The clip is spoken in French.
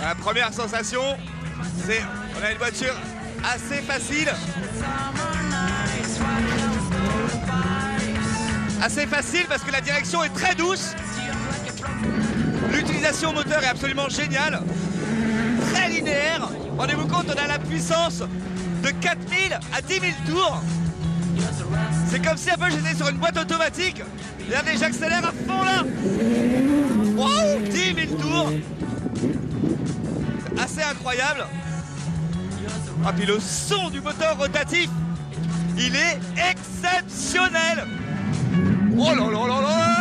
La première sensation, c'est on a une voiture assez facile. Assez facile parce que la direction est très douce. L'utilisation moteur est absolument géniale. Très linéaire. Rendez-vous compte, on a la puissance de 4000 à 10 000 tours. C'est comme si un peu j'étais sur une boîte automatique. Regardez, j'accélère à fond là. Wow, 10 000 tours. C'est assez incroyable. Ah, puis le son du moteur rotatif, il est exceptionnel. Oh là là là là.